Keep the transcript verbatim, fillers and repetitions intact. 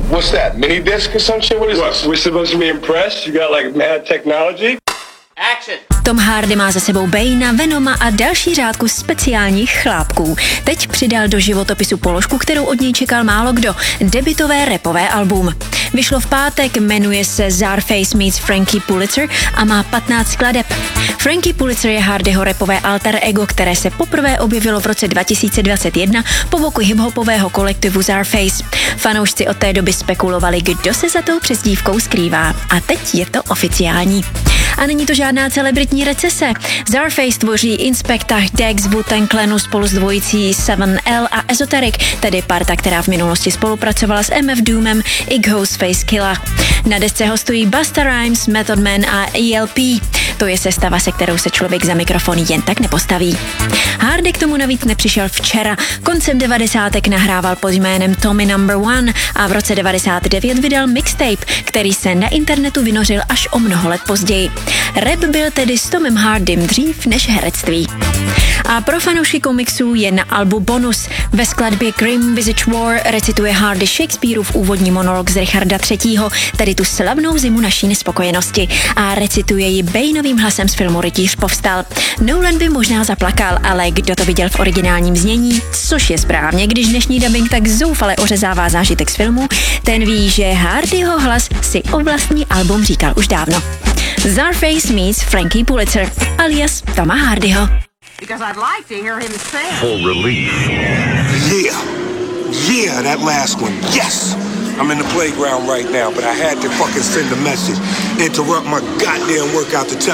What's that? Mini disc or some shit? What is What? this? We're supposed to be impressed? You got like mad technology? Action! Tom Hardy má za sebou Banea, Venoma a další řádku speciálních chlápků. Teď přidal do životopisu položku, kterou od něj čekal málo kdo. Debutové rapové album. Vyšlo v pátek, jmenuje se Czarface meets Frankie Pulitzer a má patnáct skladeb. Frankie Pulitzer je Hardyho rapové alter ego, které se poprvé objevilo v roce dva tisíce dvacet jedna po boku hiphopového kolektivu Czarface. Fanoušci od té doby spekulovali, kdo se za tou přezdívkou skrývá. A teď je to oficiální. A není to žádná celebritní recese. Czarface tvoří Inspectah, Dex, Wu-Tang Clanu spolu s dvojicí seven L a Esoteric, tedy parta, která v minulosti spolupracovala s M F Doomem i Ghostface Killah. Na desce hostují Busta Rhymes, Method Man a E L P. To je sestava, se kterou se člověk za mikrofon jen tak nepostaví. Hardy k tomu navíc nepřišel včera. Koncem devadesátek nahrával pod jménem Tommy Number One a v roce devadesát devět vydal mixtape, který se na internetu vynořil až o mnoho let později. Rap byl tedy s Tomem Hardym dřív než herectví. A pro fanoušky komiksů je na albu bonus. Ve skladbě Grim Visage War recituje Hardy Shakespeareův úvodní monolog z Richarda třetího, tedy tu slavnou zimu naší nespokojenosti, a recituje ji Baneovým hlasem z filmu Rytíř povstal. Nolan by možná zaplakal, ale kdo to viděl v originálním znění, což je správně, když dnešní dubbing tak zoufale ořezává zážitek z filmu, ten ví, že Hardyho hlas si o vlastní album říkal už dávno. Czarface meets Frankie Pulitzer, alias Toma Hardyho. Because I'd like to hear him sing. Full relief. Yeah. Yeah, that last one. Yes! I'm in the playground right now, but I had to fucking send a message. Interrupt my goddamn workout to tell